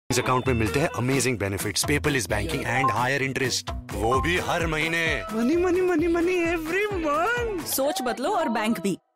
इस अकाउंट में मिलते हैं amazing benefits, paperless banking and higher interest, वो भी हर महीने। Money money money money every month. सोच बदलो और बैंक भी।